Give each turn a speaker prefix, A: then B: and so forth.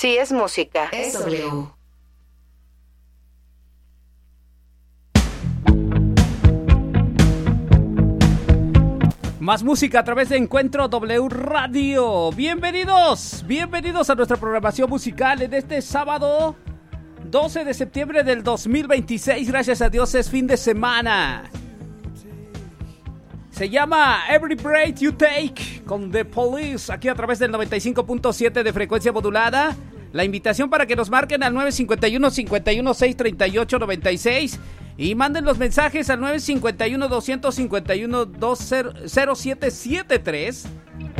A: Sí, es música.
B: Es W.
C: Más música a través de Encuentro W Radio. Bienvenidos a nuestra programación musical en este sábado 12 de septiembre del 2026. Gracias a Dios es fin de semana. Se llama Every Breath You Take con The Police, aquí a través del 95.7 de frecuencia modulada. La invitación para que nos marquen al 951-51-638-96 y manden los mensajes al 951-251-0773